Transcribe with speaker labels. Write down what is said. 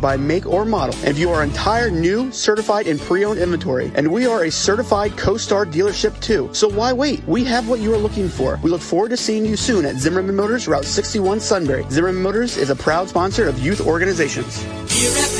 Speaker 1: by make or model. And if you are entire new, certified, and pre-owned inventory, and we are a certified CoStar dealership too. So why wait? We have what you are looking for. We look forward to seeing you soon at Zimmerman Motors, Route 61, Sunbury. Zimmerman Motors is a proud sponsor of youth organizations.